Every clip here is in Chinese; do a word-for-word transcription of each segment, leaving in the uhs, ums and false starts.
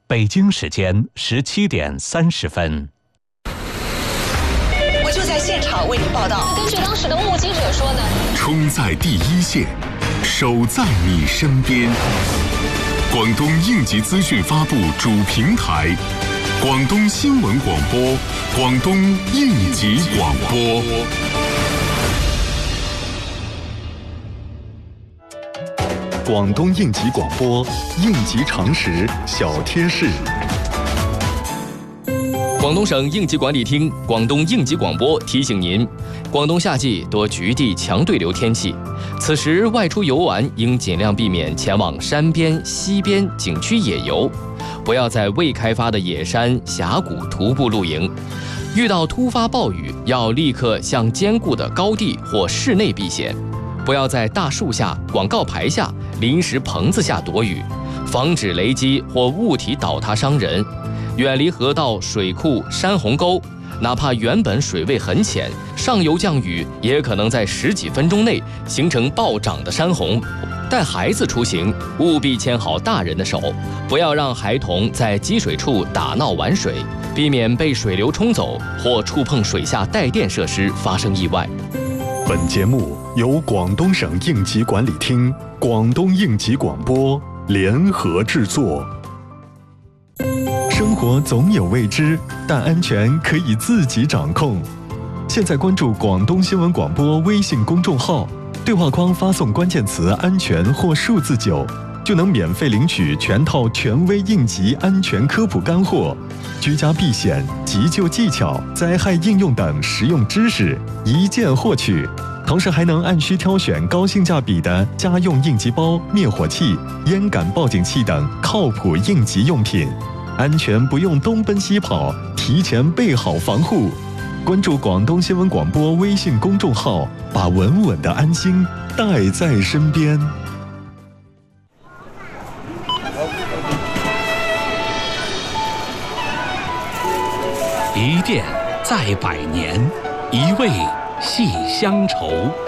北京时间十七点三十分。 我就在现场为您报道。 根据当时的目击者说呢， 冲在第一线，守在你身边。广东应急资讯发布主平台，广东新闻广播，广东应急广播。 广东应急广播，应急常识小贴士。 广东省应急管理厅、广东应急广播提醒您：广东夏季多局地强对流天气，此时外出游玩应尽量避免前往山边、溪边景区野游，不要在未开发的野山、峡谷徒步露营。遇到突发暴雨，要立刻向坚固的高地或室内避险，不要在大树下、广告牌下、临时棚子下躲雨，防止雷击或物体倒塌伤人。远离河道、水库、山洪沟，哪怕原本水位很浅，上游降雨也可能在十几分钟内形成暴涨的山洪。带孩子出行，务必牵好大人的手，不要让孩童在积水处打闹玩水，避免被水流冲走或触碰水下带电设施发生意外。 本节目由广东省应急管理厅、广东应急广播联合制作。生活总有未知，但安全可以自己掌控。现在关注广东新闻广播微信公众号，对话框发送关键词安全或数字九，就能免费领取全套权威应急安全科普干货，居家避险、急救技巧、灾害应用等实用知识一键获取，同时还能按需挑选高性价比的家用应急包、灭火器、烟感报警器等靠谱应急用品，安全不用东奔西跑，提前备好防护。关注广东新闻广播微信公众号，把稳稳的安心带在身边。 一店在百年，一味系乡愁。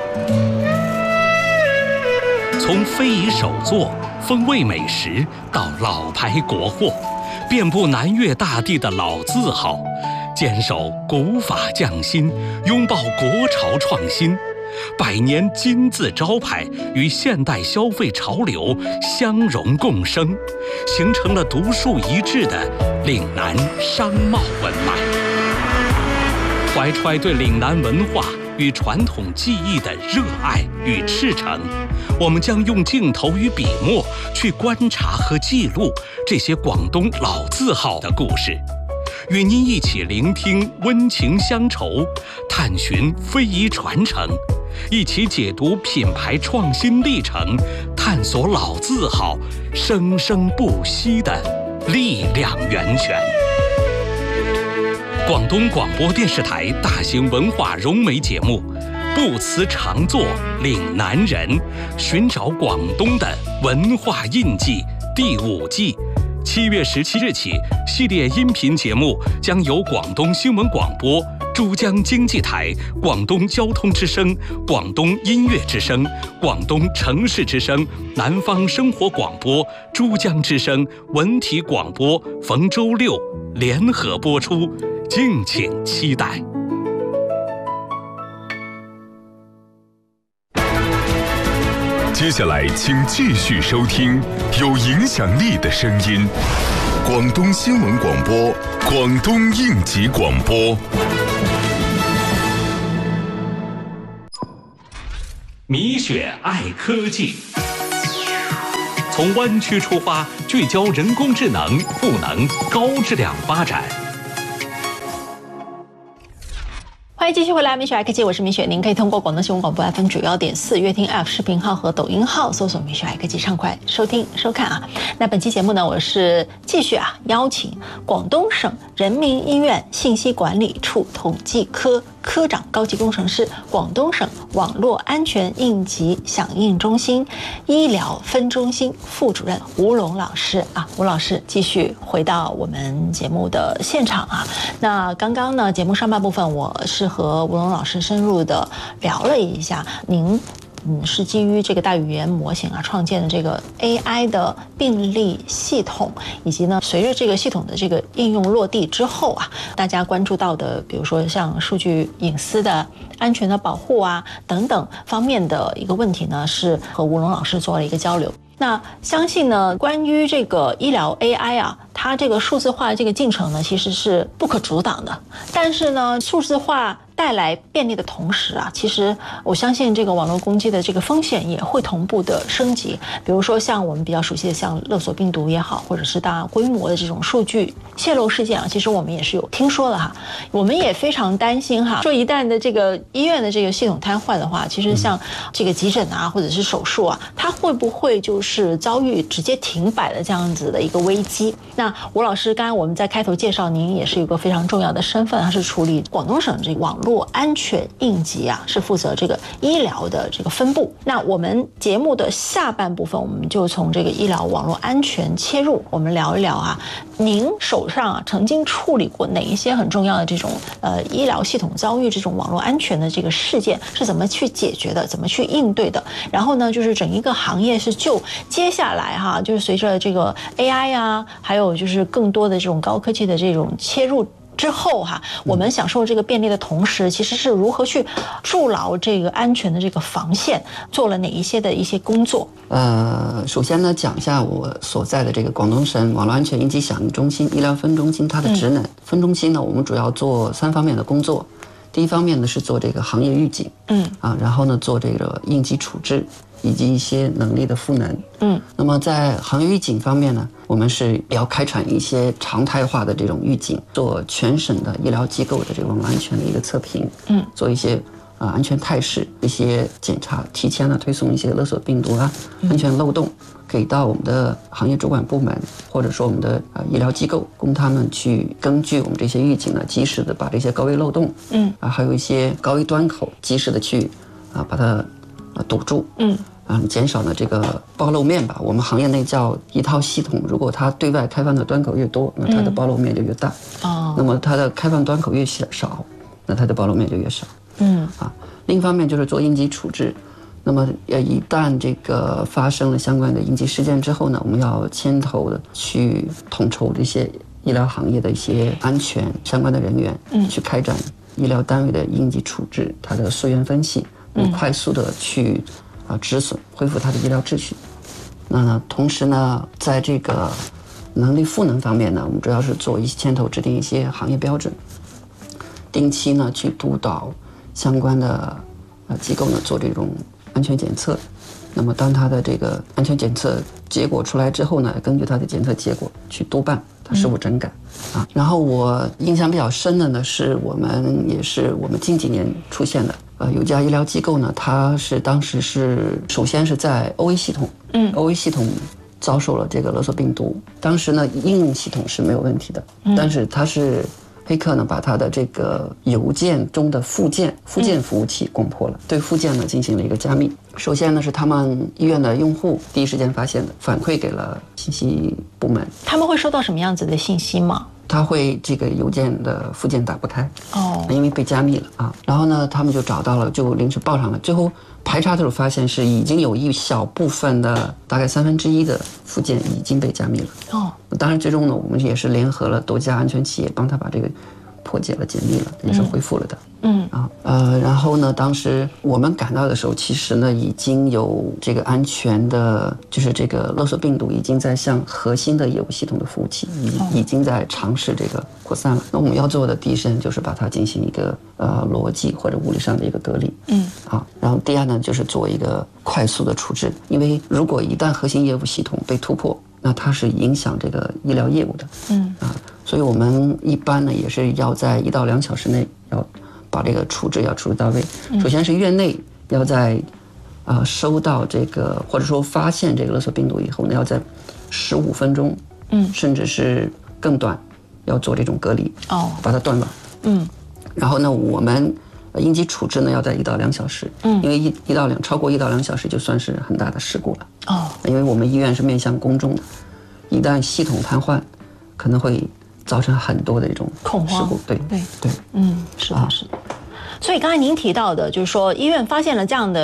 从非遗手作、风味美食到老牌国货，遍布南粤大地的老字号，坚守古法匠心，拥抱国潮创新，百年金字招牌与现代消费潮流相融共生，形成了独树一帜的岭南商贸文脉。怀揣对岭南文化与传统技艺的热爱与赤诚，我们将用镜头与笔墨去观察和记录这些广东老字号的故事，与您一起聆听温情乡愁，探寻非遗传承，一起解读品牌创新历程，探索老字号生生不息的力量源泉。广东广播电视台大型文化融媒节目《不辞常作岭南人》，寻找广东的文化印记第五季，七月十七日起，系列音频节目将由广东新闻广播、珠江经济台、广东交通之声、广东音乐之声、广东城市之声、南方生活广播、珠江之声、文体广播逢周六联合播出，敬请期待。 接下来请继续收听有影响力的声音，广东新闻广播，广东应急广播。 米雪爱科技，从湾区出发，聚焦人工智能、赋能、高质量发展。 欢迎继续回来，米雪爱科技，我是米雪。您可以通过广东新闻广播 F M 主要点四乐听 App 视频号和抖音号搜索米雪爱科技，畅快收听收看啊。那本期节目呢，我是继续啊邀请广东省人民医院信息管理处统计科科长高级工程师，广东省网络安全应急响应中心医疗分中心副主任吴龙老师啊，吴老师继续回到我们节目的现场啊。那刚刚呢，节目上半部分我是和吴龙老师深入的聊了一下您嗯，是基于这个大语言模型啊创建的这个 A I 的病历系统，以及呢，随着这个系统的这个应用落地之后啊，大家关注到的，比如说像数据隐私的安全的保护啊等等方面的一个问题呢，是和吴龙老师做了一个交流。那相信呢，关于这个医疗 A I 啊，它这个数字化的这个进程呢，其实是不可阻挡的。但是呢，数字化带来便利的同时啊，其实我相信这个网络攻击的这个风险也会同步的升级。比如说像我们比较熟悉的像勒索病毒也好，或者是大规模的这种数据泄露事件啊，其实我们也是有听说的哈。我们也非常担心哈，说一旦的这个医院的这个系统瘫痪的话，其实像这个急诊啊，或者是手术啊，它会不会就是遭遇直接停摆的这样子的一个危机？那吴老师，刚才我们在开头介绍，您也是有一个非常重要的身份，他是处理广东省这个网络安全应急啊，是负责这个医疗的这个分部。那我们节目的下半部分，我们就从这个医疗网络安全切入，我们聊一聊啊，您手上啊曾经处理过哪一些很重要的这种呃医疗系统遭遇这种网络安全的这个事件，是怎么去解决的，怎么去应对的？然后呢，就是整一个行业是就接下来哈，就是随着这个 A I 啊，还有就是更多的这种高科技的这种切入之后哈，我们享受这个便利的同时，其实是如何去筑牢这个安全的这个防线，做了哪一些的一些工作？ 呃，首先呢，讲一下我所在的这个广东省网络安全应急响应中心医疗分中心它的职能。嗯、分中心呢，我们主要做三方面的工作。第一方面呢是做这个行业预警，嗯啊，然后呢做这个应急处置以及一些能力的赋能，嗯。那么在行业预警方面呢，我们是要开展一些常态化的这种预警，做全省的医疗机构的这个网络安全的一个测评，嗯，做一些啊、呃、安全态势一些检查，提前呢推送一些勒索病毒啊、安全漏洞。给到我们的行业主管部门，或者说我们的呃医疗机构，供他们去根据我们这些预警呢，及时的把这些高危漏洞，嗯啊，还有一些高危端口，及时的去啊把它啊堵住，嗯啊，减少呢这个暴露面吧。我们行业内叫一套系统，如果它对外开放的端口越多，那它的暴露面就越大，哦、嗯，那么它的开放端口越少，那它的暴露面就越少，嗯啊。另一方面就是做应急处置。那么，呃，一旦这个发生了相关的应急事件之后呢，我们要牵头的去统筹这些医疗行业的一些安全相关的人员，嗯，去开展医疗单位的应急处置，它的溯源分析，嗯，快速的去啊、呃、止损，恢复它的医疗秩序。那同时呢，在这个能力赋能方面呢，我们主要是做一些牵头制定一些行业标准，定期呢去督导相关的呃机构呢做这种安全检测。那么当它的这个安全检测结果出来之后呢，根据它的检测结果去督办它是否整改、嗯、啊。然后我印象比较深的呢，是我们也是我们近几年出现的，呃，有家医疗机构呢，它是当时是首先是在 O A 系统，嗯 ，O A 系统遭受了这个勒索病毒，当时呢应用系统是没有问题的，嗯、但是它是。黑客呢，把他的这个邮件中的附件附件服务器攻破了，嗯、对附件呢进行了一个加密。首先呢是他们医院的用户第一时间发现的，反馈给了信息部门。他们会收到什么样子的信息吗？ 他会这个邮件的附件打不开哦，因为被加密了啊。然后呢，他们就找到了，就临时报上了。最后排查的时候发现是已经有一小部分的大概三分之一的附件已经被加密了哦。当然，最终呢，我们也是联合了多家安全企业，帮他把这个破解了、解密了，也是恢复了的。嗯啊呃，然后呢，当时我们赶到的时候，其实呢已经有这个安全的，就是这个勒索病毒已经在向核心的业务系统的服务器已、哦、已经在尝试这个扩散了。那我们要做的第一时间就是把它进行一个呃逻辑或者物理上的一个隔离。嗯啊，然后第二呢就是做一个快速的处置，因为如果一旦核心业务系统被突破，那它是影响这个医疗业务的。嗯啊，所以我们一般呢也是要在一到两小时内要把这个处置要处置到位。首先是院内要在啊、呃、收到这个或者说发现这个勒索病毒以后呢，要在十五分钟，嗯，甚至是更短，要做这种隔离哦，把它断网。嗯，然后呢，我们应急处置呢要在一到两小时，嗯，因为一一到两超过一到两小时就算是很大的事故了哦，因为我们医院是面向公众的，一旦系统瘫痪，可能会造成很多的这种恐慌事故，对对对， 嗯，是的，是的。所以刚才您提到的，就是说医院发现了这样的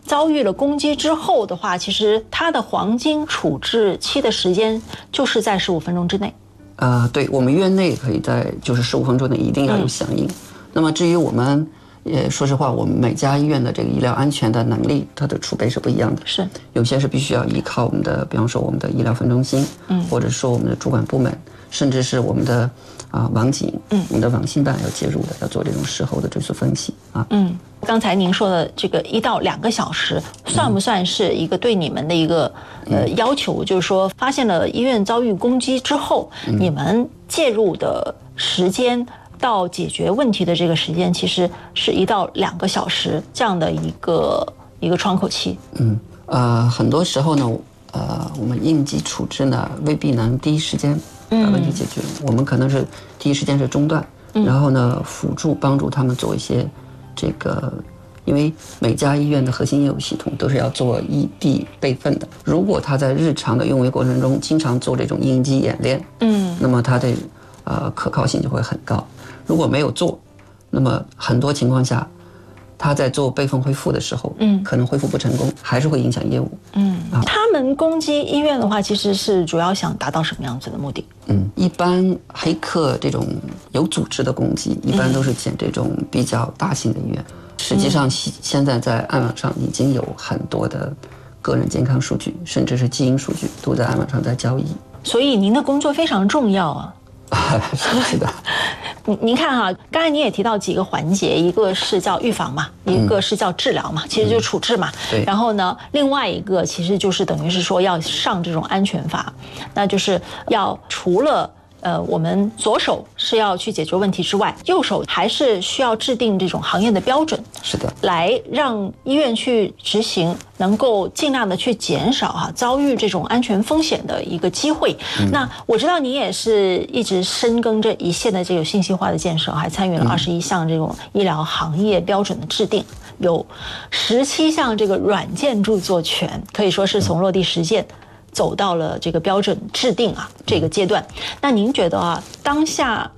遭遇了攻击之后的话，其实它的黄金处置期的时间就是在十五分钟之内。 呃，对，我们院内可以在就是十五分钟内一定要有响应。嗯、那么至于我们，也说实话，我们每家医院的这个医疗安全的能力，它的储备是不一样的。 是， 有些是必须要依靠我们的，比方说我们的医疗分中心，嗯，或者说我们的主管部门，甚至是我们的啊、呃、网警，嗯，我们的网信办要介入的，要做这种事后的追溯分析啊。嗯， 刚才您说的这个一到两个小时，算不算是一个对你们的一个、嗯、呃要求？就是说，发现了医院遭遇攻击之后，嗯、你们介入的时间到解决问题的这个时间，其实是一到两个小时这样的一个一个窗口期。嗯， 呃，很多时候呢，呃，我们应急处置呢未必能第一时间把问题解决，嗯、我们可能是第一时间是中断，嗯、然后呢辅助帮助他们做一些这个，因为每家医院的核心业务系统都是要做异地备份的。如果他在日常的用卫过程中经常做这种应急演练，嗯，那么他的呃可靠性就会很高。如果没有做，那么很多情况下，他在做备份恢复的时候，嗯，可能恢复不成功，还是会影响业务。嗯， 啊，他们攻击医院的话，其实是主要想达到什么样子的目的？ 嗯，一般黑客这种有组织的攻击，一般都是捡这种比较大型的医院。嗯、实际上，现在在暗网上已经有很多的个人健康数据，甚至是基因数据，都在暗网上在交易。 所以您的工作非常重要啊。 是的， 您您看哈，刚才您也提到几个环节，一个是叫预防嘛，一个是叫治疗嘛，嗯、其实就是处置嘛。对。然后呢，另外一个其实就是等于是说要上这种安全法，那就是要除了呃我们左手是要去解决问题之外，右手还是需要制定这种行业的标准。 是的。 来让医院去执行，能够尽量的去减少哈、啊、遭遇这种安全风险的一个机会。嗯、那我知道你也是一直深耕这一线的这个信息化的建设，还参与了二十一项这种医疗行业标准的制定，有十七项这个软件著作权，可以说是从落地实践走到了这个标准制定啊这个阶段。那您觉得啊，当下